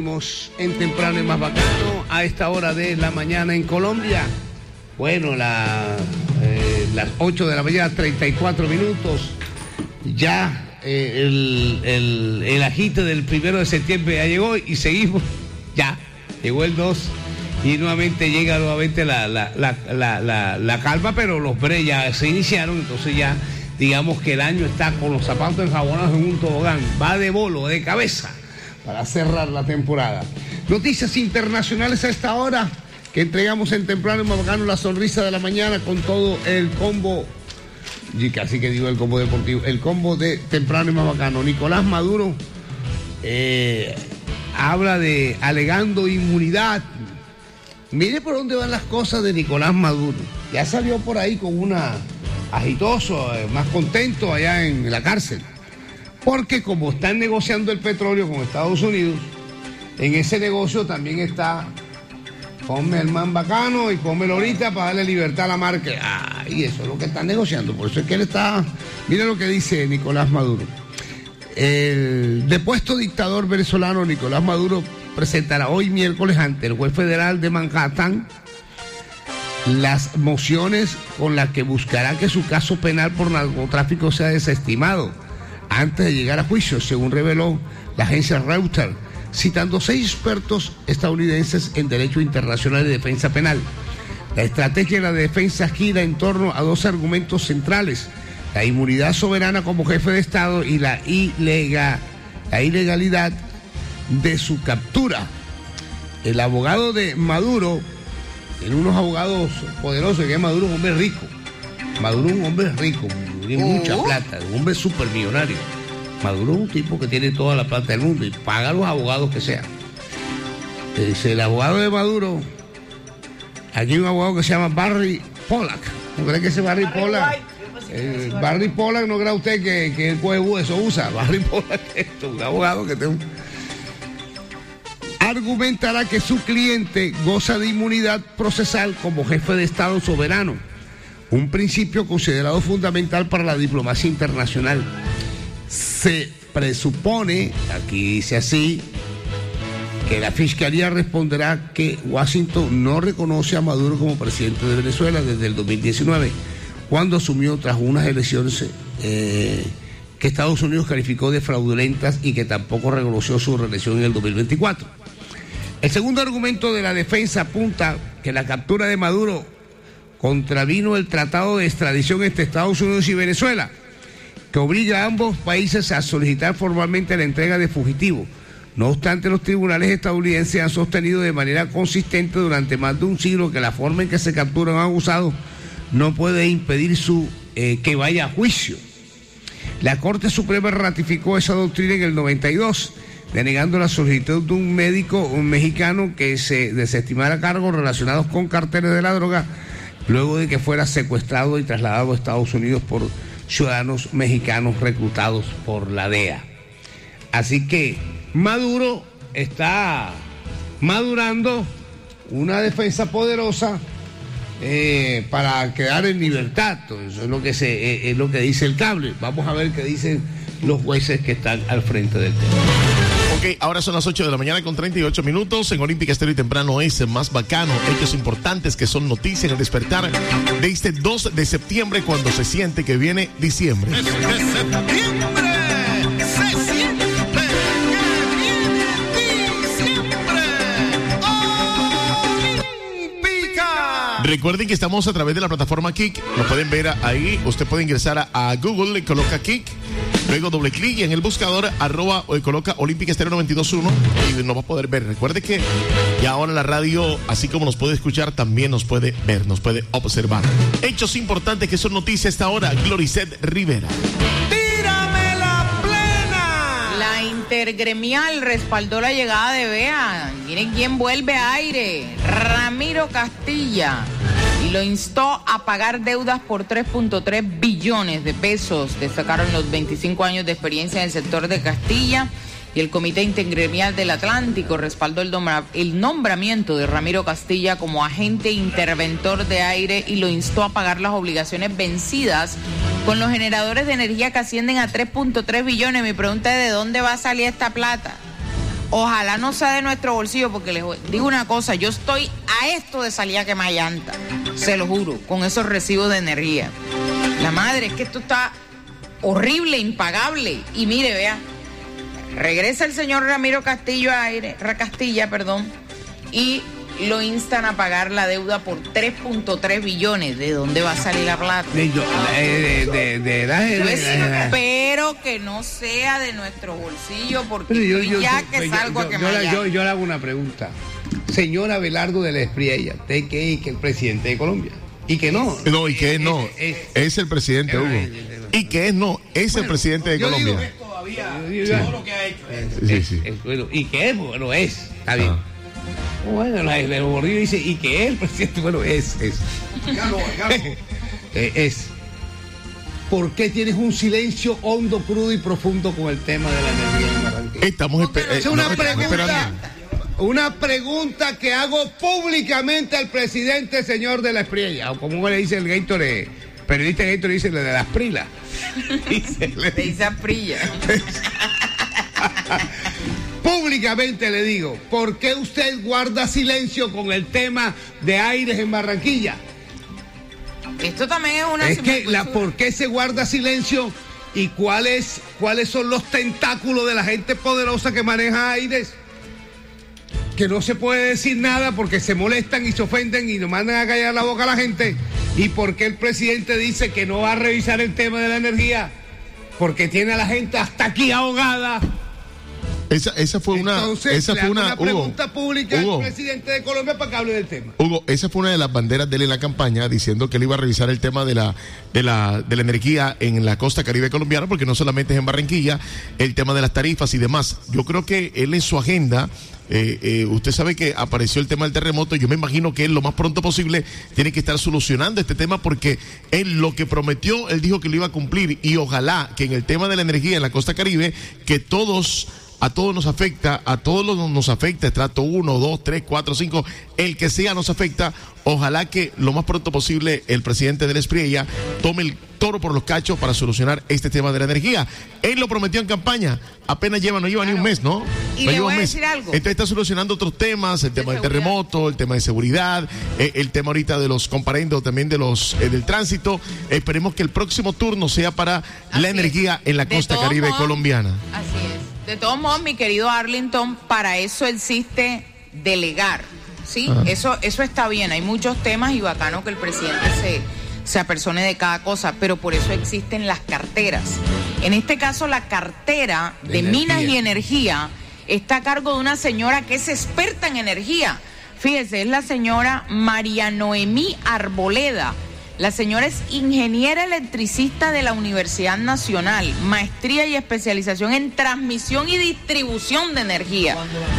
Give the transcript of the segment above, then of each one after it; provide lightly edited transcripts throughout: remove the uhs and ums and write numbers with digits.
seguimos en Temprano y Más Bacano a esta hora de la mañana en Colombia. Bueno, las 8 de la mañana, 34 minutos. Ya el agite del 1 de septiembre ya llegó y seguimos. Ya, llegó el 2 y llega nuevamente la calma, pero los breaks ya se iniciaron, entonces ya digamos que el año está con los zapatos enjabonados en un tobogán. Va de bolo, de cabeza, para cerrar la temporada. Noticias internacionales a esta hora que entregamos en Temprano y Más Bacano, la sonrisa de la mañana con todo el combo, y casi que digo el combo deportivo, el combo de Temprano y Más Bacano. Nicolás Maduro habla de alegando inmunidad. Mire por dónde van las cosas de Nicolás Maduro. Ya salió por ahí con una agitoso, más contento allá en la cárcel. Porque como están negociando el petróleo con Estados Unidos, en ese negocio también está, ponme el man bacano y pónmelo ahorita para darle libertad a la marca. Y eso es lo que están negociando. Por eso es que él está... Mira lo que dice Nicolás Maduro. El depuesto dictador venezolano Nicolás Maduro presentará hoy miércoles ante el juez federal de Manhattan las mociones con las que buscará que su caso penal por narcotráfico sea desestimado antes de llegar a juicio, según reveló la agencia Reuters, citando 6 expertos estadounidenses en derecho internacional y defensa penal. La estrategia de la defensa gira en torno a 2 argumentos centrales: la inmunidad soberana como jefe de Estado y la ilegalidad de su captura. El abogado de Maduro, tiene unos abogados poderosos, que es Maduro un hombre rico. Maduro es un hombre rico, tiene mucha plata, un hombre supermillonario. Maduro es un tipo que tiene toda la plata del mundo y paga a los abogados que sean. Dice el abogado de Maduro, aquí hay un abogado que se llama Barry Pollack. ¿No cree que ese Barry Pollack? Barry Pollack, ¿no cree usted que él puede eso usa? Barry Pollack es un abogado que tiene argumentará que su cliente goza de inmunidad procesal como jefe de Estado soberano, un principio considerado fundamental para la diplomacia internacional. Se presupone, aquí dice así, que la Fiscalía responderá que Washington no reconoce a Maduro como presidente de Venezuela desde el 2019, cuando asumió tras unas elecciones que Estados Unidos calificó de fraudulentas y que tampoco reconoció su reelección en el 2024. El segundo argumento de la defensa apunta que la captura de Maduro contravino el tratado de extradición entre Estados Unidos y Venezuela, que obliga a ambos países a solicitar formalmente la entrega de fugitivos. No obstante, los tribunales estadounidenses han sostenido de manera consistente durante más de un siglo que la forma en que se capturan a acusados no puede impedir que vaya a juicio. La Corte Suprema ratificó esa doctrina en el 92, denegando la solicitud de un mexicano que se desestimara cargos relacionados con carteles de la droga, luego de que fuera secuestrado y trasladado a Estados Unidos por ciudadanos mexicanos reclutados por la DEA. Así que Maduro está madurando una defensa poderosa para quedar en libertad. Eso es lo que dice el cable. Vamos a ver qué dicen los jueces que están al frente del tema. Ok, ahora son las 8 de la mañana con 38 minutos. En Olímpica Estéreo y Temprano es Más Bacano. Hechos importantes que son noticias en el despertar de este 2 de septiembre, cuando se siente que viene diciembre. ¡De septiembre! ¡Se siente que viene diciembre! ¡Olímpica! Recuerden que estamos a través de la plataforma Kik. Nos pueden ver ahí. Usted puede ingresar a Google, le coloca Kik. Luego doble clic y en el buscador coloca Olímpica Estéreo 92.1 y nos va a poder ver. Recuerde que ya ahora la radio, así como nos puede escuchar, también nos puede ver, nos puede observar. Hechos importantes que son noticias a esta hora. Gloricet Rivera. ¡Tírame la plena! La Intergremial respaldó la llegada de Bea. Miren quién vuelve a aire. Ramiro Castilla. Y lo instó a pagar deudas por 3.3 billones de pesos. Destacaron los 25 años de experiencia en el sector de Castilla, y el Comité Intergremial del Atlántico respaldó el nombramiento de Ramiro Castilla como agente interventor de aire y lo instó a pagar las obligaciones vencidas con los generadores de energía que ascienden a 3.3 billones. Mi pregunta es: ¿de dónde va a salir esta plata? Ojalá no sea de nuestro bolsillo, porque les digo una cosa, yo estoy a esto de salir a quemar llanta, se lo juro, con esos recibos de energía. La madre, es que esto está horrible, impagable. Y mire, vea, regresa el señor Ramiro Castilla, y lo instan a pagar la deuda por 3.3 billones. ¿De dónde va a salir la plata? Espero que no sea de nuestro bolsillo, porque salgo a quemar. Yo le hago una pregunta. Señor Abelardo de la Espriella, ¿usted qué es que el presidente de Colombia? ¿Y que no? No, y que es no. Es el presidente, Hugo. Y que es no. Es el presidente de Colombia. Todo lo que ha hecho. Bueno, y que es, bueno, es. Está bien. Bueno, el Borrillo dice, y que es el presidente, bueno, es. Es. ¿Por qué tienes un silencio hondo, crudo y profundo con el tema de la energía en Barranquilla? Estamos una pregunta que hago públicamente al presidente, señor de la Espriella, o como le dice el Gatorade, periodista Gatorade dice de las Prilas. Le dice Aprilla. Públicamente le digo, ¿por qué usted guarda silencio con el tema de aires en Barranquilla? Esto también es una... ¿Por qué se guarda silencio y cuáles son los tentáculos de la gente poderosa que maneja aires? Que no se puede decir nada porque se molestan y se ofenden y nos mandan a callar la boca a la gente. ¿Y por qué el presidente dice que no va a revisar el tema de la energía? Porque tiene a la gente hasta aquí ahogada. Esa fue una pregunta pública al presidente de Colombia para que hable del tema. Hugo, esa fue una de las banderas de él en la campaña, diciendo que él iba a revisar el tema de la energía en la costa caribe colombiana, porque no solamente es en Barranquilla, el tema de las tarifas y demás. Yo creo que él en su agenda, usted sabe que apareció el tema del terremoto. Yo me imagino que él lo más pronto posible tiene que estar solucionando este tema, porque él lo que prometió, él dijo que lo iba a cumplir, y ojalá que en el tema de la energía en la costa caribe, que a todos nos afecta, estrato 1, 2, 3, 4, 5, el que sea nos afecta. Ojalá que lo más pronto posible el presidente de la Espriella tome el toro por los cachos para solucionar este tema de la energía. Él lo prometió en campaña, no lleva ni un mes, ¿no? Y le voy a decir algo. Entonces está solucionando otros temas, el tema del terremoto, el tema de seguridad, el tema ahorita de los comparendos también de del tránsito. Esperemos que el próximo turno sea para la energía en la costa caribe colombiana. Así es. De todos modos, mi querido Arlington, para eso existe delegar, ¿sí? Eso está bien, hay muchos temas y bacano que el presidente se apersone de cada cosa, pero por eso existen las carteras. En este caso, la cartera de Minas y Energía está a cargo de una señora que es experta en energía. Fíjese, es la señora María Noemí Arboleda. La señora es ingeniera electricista de la Universidad Nacional, maestría y especialización en transmisión y distribución de energía.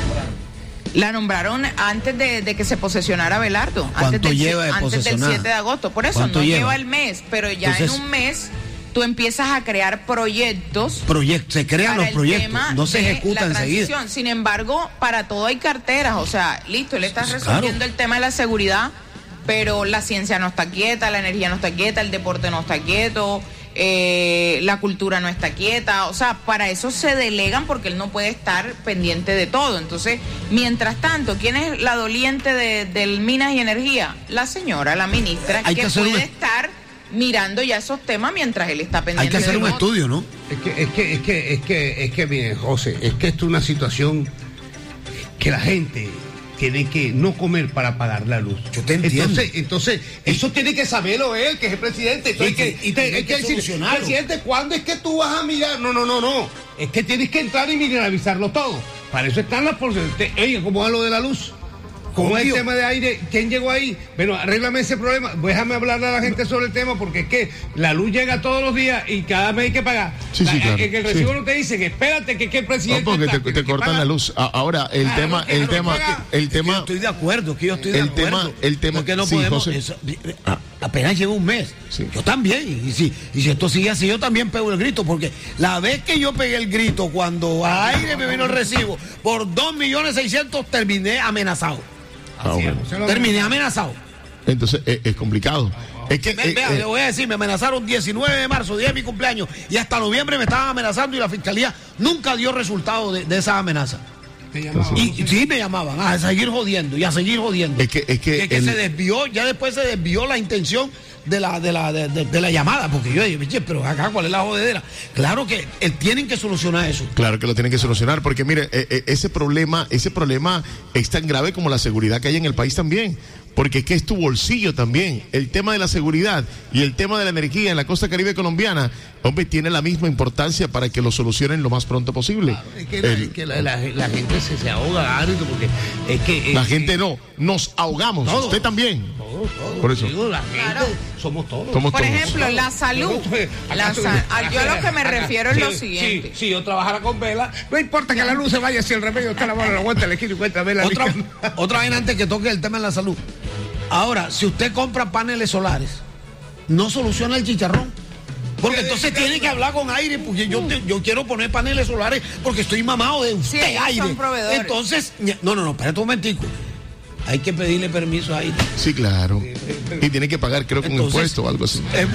La nombraron antes de que se posesionara Abelardo, antes del 7 de agosto. Por eso no lleva el mes, pero ya entonces, en un mes tú empiezas a crear proyectos. Se crean los proyectos, no se ejecutan enseguida. Sin embargo, para todo hay carteras, o sea, listo, él está resolviendo el tema de la seguridad, pero la ciencia no está quieta, la energía no está quieta, el deporte no está quieto, la cultura no está quieta. O sea, para eso se delegan, porque él no puede estar pendiente de todo. Entonces, mientras tanto, ¿quién es la doliente del Minas y Energía? La señora, la ministra, que puede estar mirando ya esos temas mientras él está pendiente. Hay que hacer un estudio, ¿no? Es que, miren, José, es que esto es una situación que la gente tiene que no comer para pagar la luz. Yo te entiendo. Entonces eso tiene que saberlo él, que es el presidente. Entonces, hay que decir, presidente, ¿cuándo es que tú vas a mirar? No. Es que tienes que entrar y mineralizarlo todo. Para eso están las porcentajes. Oye, ¿cómo va lo de la luz? ¿Cómo es el tema de aire? ¿Quién llegó ahí? Bueno, arréglame ese problema. Déjame hablarle a la gente sobre el tema, porque es que la luz llega todos los días y cada mes hay que pagar. Sí, claro. Que el recibo no te dice que espérate que el presidente... No, porque te cortan la luz. Ahora, el tema... Yo estoy de acuerdo, El tema porque no sí, podemos... Apenas lleva un mes. Sí. Yo también. Y si esto sigue así, yo también pego el grito, porque la vez que yo pegué el grito cuando a aire me vino el recibo por 2.600.000, terminé amenazado. Terminé amenazado. Entonces es complicado. Es que le voy a decir, me amenazaron 19 de marzo, día de mi cumpleaños, y hasta noviembre me estaban amenazando, y la fiscalía nunca dio resultado de esa amenaza. Y sí me llamaban a seguir jodiendo y a seguir jodiendo. Es que se desvió, ya después se desvió la intención de la llamada, porque yo dije, pero acá, ¿cuál es la jodedera? Claro que tienen que solucionar eso. Claro que lo tienen que solucionar, porque mire, ese problema es tan grave como la seguridad que hay en el país también. Porque es que es tu bolsillo también. El tema de la seguridad y el tema de la energía en la costa caribe colombiana, hombre, tiene la misma importancia para que lo solucionen lo más pronto posible. Claro, es que la gente se ahoga, árbitro, porque es que... la gente no, nos ahogamos, todo, usted también. Todo. Por eso. Digo, la gente, claro. somos todos. Por ejemplo, la salud. Yo a lo que me refiero es lo siguiente. Si yo trabajara con vela, no importa que la luz se vaya, si el remedio está la mano, la vuelta, le quiero y cuenta vela. Otra vez antes que toque el tema de la salud. Ahora, si usted compra paneles solares, no soluciona el chicharrón. Porque entonces tiene que hablar con Aire, porque yo quiero poner paneles solares porque estoy mamado de usted, sí, Aire. Son proveedores. Entonces, no, espérate un momentico. Hay que pedirle permiso a Aire. Sí, claro. Y tiene que pagar, creo que un impuesto o algo así. Es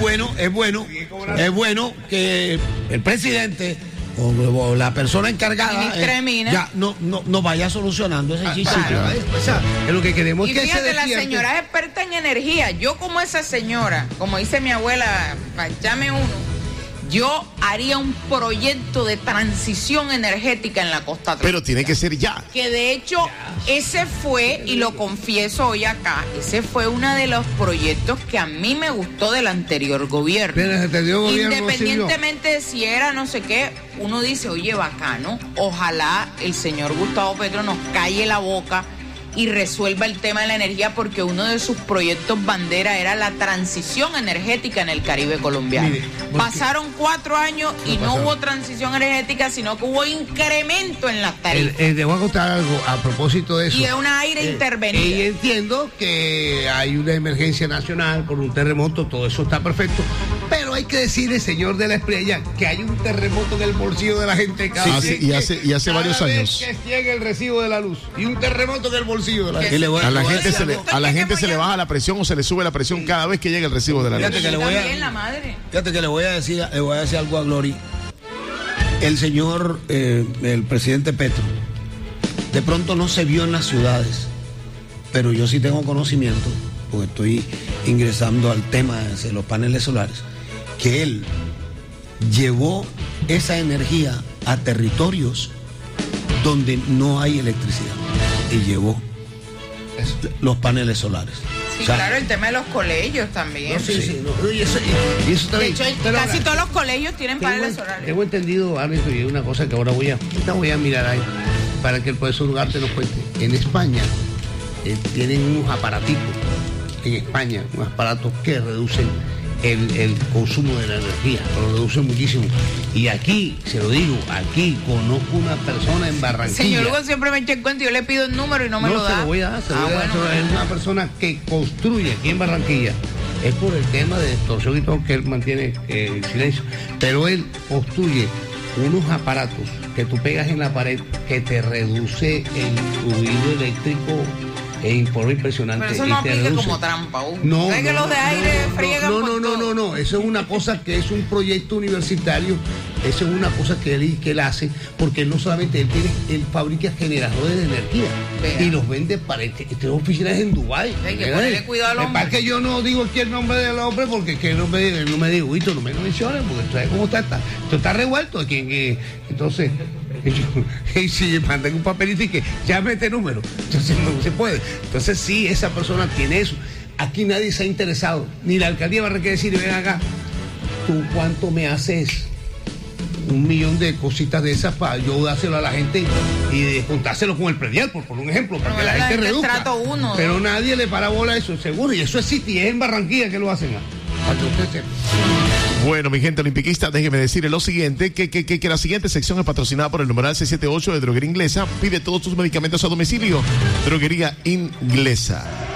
bueno que el presidente o la persona encargada ya no vaya solucionando ese chicharrón. Claro. Es lo que queremos. Y fíjate, la señora es experta en energía. Yo como esa señora, como dice mi abuela, llame uno, yo haría un proyecto de transición energética en la costa atlántica. Pero tiene que ser ya. Que de hecho, ese fue, y lo confieso hoy acá, ese fue uno de los proyectos que a mí me gustó del anterior gobierno. Independientemente de si era no sé qué, uno dice, oye, bacano, ojalá el señor Gustavo Petro nos calle la boca y resuelva el tema de la energía, porque uno de sus proyectos bandera era la transición energética en el Caribe colombiano. Mire, pasaron 4 años y no hubo transición energética, sino que hubo incremento en las tarifas. Te voy a contar algo a propósito de eso. Y es una Aire intervenida. Y entiendo que hay una emergencia nacional por un terremoto, todo eso está perfecto, pero hay que decirle, señor de la Espriella, que hay un terremoto en el bolsillo de la gente cada vez y hace varios años que llega el recibo de la luz, y un terremoto en el bolsillo de la gente. A la gente se le baja la presión o se le sube la presión cada vez que llega el recibo de la luz. Fíjate que le voy a decir algo a Glory. El señor, el presidente Petro, de pronto no se vio en las ciudades, pero yo sí tengo conocimiento, porque estoy ingresando al tema de los paneles solares, que él llevó esa energía a territorios donde no hay electricidad y llevó los paneles solares. Sí, o sea, claro, el tema de los colegios también. Y eso también. De hecho, casi todos los colegios tienen paneles solares. Tengo entendido, Arnito, y una cosa que ahora voy a mirar ahí, para que el profesor Ugarte nos cuente. En España tienen unos aparatitos, unos aparatos que reducen el consumo de la energía, lo reducen muchísimo. Y aquí, se lo digo, aquí conozco una persona en Barranquilla. Señor Hugo siempre me echa en cuenta, yo le pido el número y no me lo da. Se lo voy a dar, es una persona que construye aquí en Barranquilla. Es por el tema de extorsión y todo que él mantiene el silencio. Pero él construye unos aparatos que tú pegas en la pared que te reduce el fluido eléctrico en forma impresionante. Pero eso no aplica como trampa. No, que los de aire friegan no. Eso es una cosa que es un proyecto universitario. Eso es una cosa que él hace, porque él no solamente él fabrica generadores de energía. Vea. Y los vende para estas oficinas en Dubái. Hay que ponerle cuidado al hombre. Es que yo no digo aquí el nombre del hombre, porque es que no me digo, no me lo mencionen, porque sabes cómo está. Esto está revuelto. Entonces, si mandan un papelito y que llame este número, entonces no se puede. Entonces sí, esa persona tiene eso. Aquí nadie se ha interesado, ni la alcaldía va a requerir decir, ven acá, ¿tú cuánto me haces? 1 millón de cositas de esas para yo dárselo a la gente y descontárselo con el predial, por un ejemplo, para que la gente reduzca. Pero nadie le para bola a eso, seguro, y eso existe, y es en Barranquilla que lo hacen. Para que usted sepa. Bueno, mi gente olimpiquista, déjeme decirle lo siguiente, que la siguiente sección es patrocinada por el numeral 678 de Droguería Inglesa. Pide todos tus medicamentos a domicilio. Droguería Inglesa.